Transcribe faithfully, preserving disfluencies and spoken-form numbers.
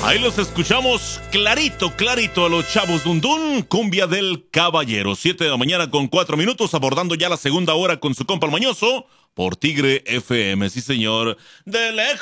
Ahí los escuchamos clarito, clarito a los chavos Dundún, cumbia del caballero. Siete de la mañana con cuatro minutos, abordando ya la segunda hora con su compa el mañoso por Tigre F M. Sí, señor. De lejos.